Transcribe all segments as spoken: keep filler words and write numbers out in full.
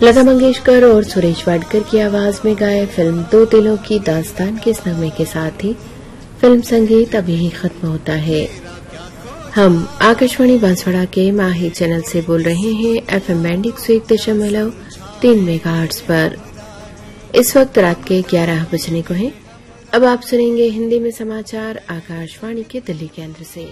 लता मंगेशकर और सुरेश वाडकर की आवाज में गाए फिल्म दो दिलों की दास्तान के इस नगमे के साथ ही फिल्म संगीत अभी ही खत्म होता है। हम आकाशवाणी बांसवाड़ा के माही चैनल से बोल रहे हैं एफएम बैंड एक सौ एक दशमलव तीन मेगाहर्ट्ज पर। इस वक्त रात के ग्यारह बजने को है। अब आप सुनेंगे हिंदी में समाचार आकाशवाणी के दिल्ली केंद्र से।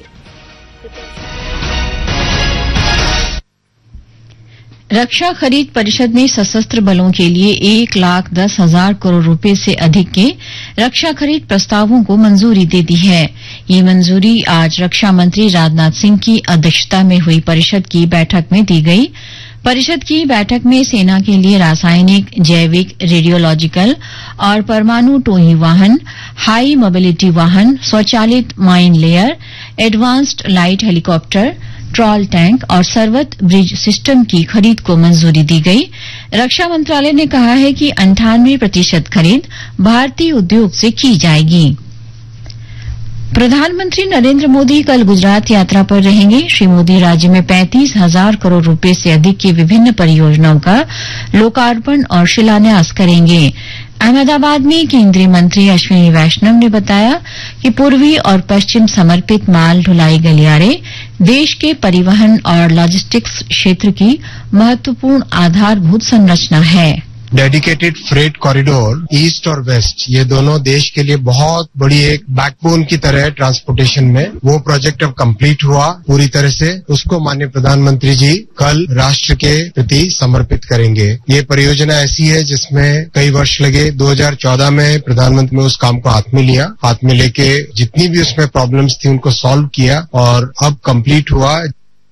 रक्षा खरीद परिषद ने सशस्त्र बलों के लिए एक लाख दस हजार करोड़ रुपए से अधिक के रक्षा खरीद प्रस्तावों को मंजूरी दे दी है। ये मंजूरी आज रक्षा मंत्री राजनाथ सिंह की अध्यक्षता में हुई परिषद की बैठक में दी गई। परिषद की बैठक में सेना के लिए रासायनिक, जैविक, रेडियोलॉजिकल और परमाणु टोही वाहन, हाई मोबिलिटी वाहन, स्वचालित mine layer, advanced light helicopter, troll tank और सर्वत ब्रिज सिस्टम की खरीद को मंजूरी दी गई। रक्षा मंत्रालय ने कहा है कि अंठानवे प्रतिशत खरीद भारतीय उद्योग से की जाएगी। प्रधानमंत्री नरेंद्र मोदी कल गुजरात यात्रा पर रहेंगे। श्री मोदी राज्य में पैंतीस हजार करोड़ रुपए से अधिक की विभिन्न परियोजनाओं का लोकार्पण और शिलान्यास करेंगे। अहमदाबाद में केंद्रीय मंत्री अश्विनी वैष्णव ने बताया कि पूर्वी और पश्चिम समर्पित माल ढुलाई गलियारे देश के परिवहन और लॉजिस्टिक्स क्षेत्र की महत्वपूर्ण आधारभूत संरचना है। डेडिकेटेड फ्रेट कॉरिडोर ईस्ट और वेस्ट, ये दोनों देश के लिए बहुत बड़ी एक बैकबोन की तरह है ट्रांसपोर्टेशन में। वो प्रोजेक्ट अब कंप्लीट हुआ पूरी तरह से। उसको माननीय प्रधानमंत्री जी कल राष्ट्र के प्रति समर्पित करेंगे। ये परियोजना ऐसी है जिसमें कई वर्ष लगे। दो हज़ार चौदह में प्रधानमंत्री ने उस काम को हाथ में लिया, हाथ में लेके जितनी भी उसमें प्रॉब्लम्स थी उनको सॉल्व किया और अब कंप्लीट हुआ।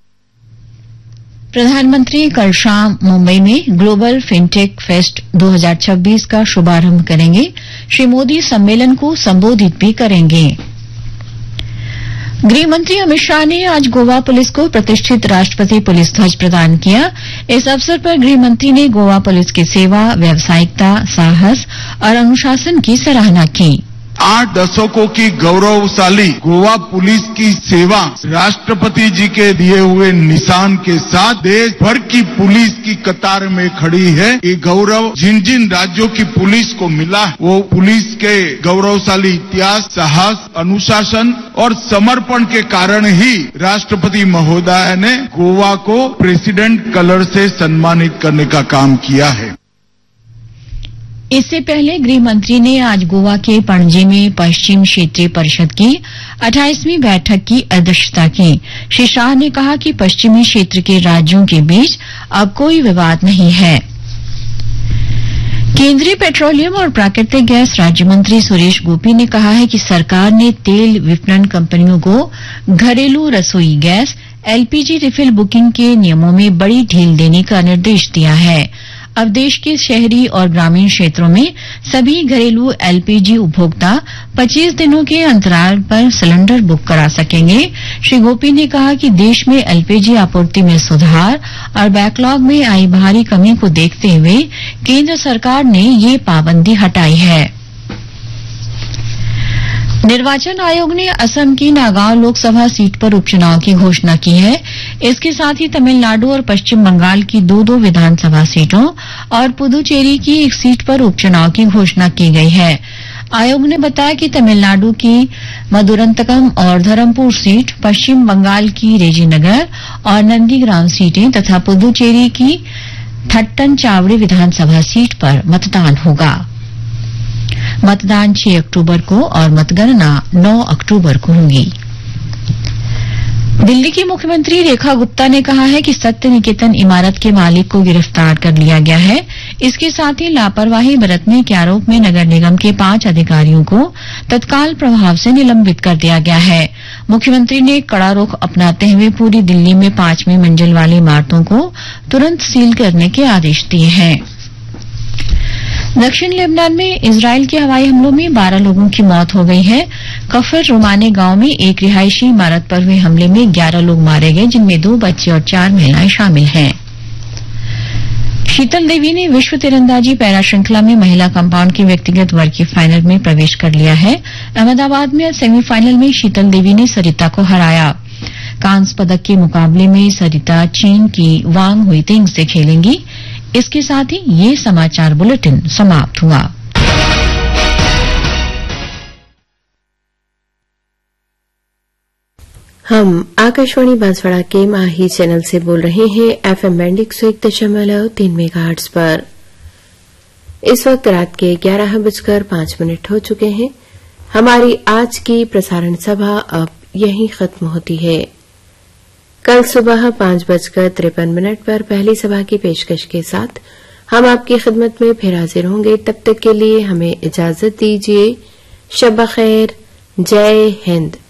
प्रधानमंत्री कल शाम मुंबई में ग्लोबल फिनटेक फेस्ट दो हज़ार छब्बीस का शुभारंभ करेंगे। श्री मोदी सम्मेलन को संबोधित भी करेंगे। गृह मंत्री अमित शाह ने आज गोवा पुलिस को प्रतिष्ठित राष्ट्रपति पुलिस ध्वज प्रदान किया। इस अवसर पर गृह मंत्री ने गोवा पुलिस की सेवा, व्यावसायिकता, साहस और अनुशासन की सराहना की। आठ दशकों की गौरवशाली गोवा पुलिस की सेवा राष्ट्रपति जी के दिए हुए निशान के साथ देश भर की पुलिस की कतार में खड़ी है। ये गौरव जिन जिन राज्यों की पुलिस को मिला, वो पुलिस के गौरवशाली इतिहास, साहस, अनुशासन और समर्पण के कारण ही राष्ट्रपति महोदय ने गोवा को प्रेसिडेंट कलर से सम्मानित करने का काम किया है। इससे पहले गृह मंत्री ने आज गोवा के पणजी में पश्चिम क्षेत्रीय परिषद की अट्ठाईसवीं बैठक की अध्यक्षता की। श्री शाह ने कहा कि पश्चिमी क्षेत्र के राज्यों के बीच अब कोई विवाद नहीं है। केंद्रीय पेट्रोलियम और प्राकृतिक गैस राज्य मंत्री सुरेश गोपी ने कहा है कि सरकार ने तेल विपणन कंपनियों को घरेलू रसोई गैस एलपीजी रिफिल बुकिंग के नियमों में बड़ी ढील देने का निर्देश दिया है। अब देश के शहरी और ग्रामीण क्षेत्रों में सभी घरेलू एलपीजी उपभोक्ता पच्चीस दिनों के अंतराल पर सिलेंडर बुक करा सकेंगे। श्री गोपी ने कहा कि देश में एलपीजी आपूर्ति में सुधार और बैकलॉग में आई भारी कमी को देखते हुए केंद्र सरकार ने ये पाबंदी हटाई है। निर्वाचन आयोग ने असम की नागांव लोकसभा सीट पर उपचुनाव की घोषणा की है। इसके साथ ही तमिलनाडु और पश्चिम बंगाल की दो दो विधानसभा सीटों और पुदुचेरी की एक सीट पर उपचुनाव की घोषणा की गई है। आयोग ने बताया कि तमिलनाडु की मदुरंतकम और धरमपुर सीट, पश्चिम बंगाल की रेजीनगर और नंदीग्राम सीटें तथा पुदुचेरी की थट्टन चावड़ी विधानसभा सीट पर मतदान होगा। मतदान छह अक्टूबर को और मतगणना नौ अक्टूबर को होगी। दिल्ली की मुख्यमंत्री रेखा गुप्ता ने कहा है कि सत्य निकेतन इमारत के मालिक को गिरफ्तार कर लिया गया है। इसके साथ ही लापरवाही बरतने के आरोप में नगर निगम के पांच अधिकारियों को तत्काल प्रभाव से निलंबित कर दिया गया है। मुख्यमंत्री ने कड़ा रुख अपनाते हुए पूरी दिल्ली में पांचवीं मंजिल वाली इमारतों को तुरंत सील करने के आदेश दिए हैं। दक्षिण लेबनान में इजरायल के हवाई हमलों में बारह लोगों की मौत हो गई है। कफर रोमाने गांव में एक रिहायशी इमारत पर हुए हमले में ग्यारह लोग मारे गए, जिनमें दो बच्चे और चार महिलाएं शामिल हैं। शीतल देवी ने विश्व तीरंदाजी पैरा श्रृंखला में महिला कंपाउंड के व्यक्तिगत वर्ग के फाइनल में प्रवेश कर लिया है। अहमदाबाद में सेमीफाइनल में शीतल देवी ने सरिता को हराया। कांस्य पदक के मुकाबले में सरिता चीन की वांग हुईतिंग से खेलेंगी। इसके साथ ही ये समाचार बुलेटिन समाप्त हुआ। हम आकाशवाणी बांसवाड़ा के माही चैनल से बोल रहे हैं एफएम बैंड एक सौ एक दशमलव तीन मेगाहर्ट्ज पर। इस वक्त रात के ग्यारह बजकर पांच मिनट हो चुके हैं। हमारी आज की प्रसारण सभा अब यहीं खत्म होती है। कल सुबह पांच बजकर तिरपन मिनट पर पहली सभा की पेशकश के साथ हम आपकी खिदमत में फिर हाजिर होंगे। तब तक के लिए हमें इजाजत दीजिए। शब खैर, जय हिंद।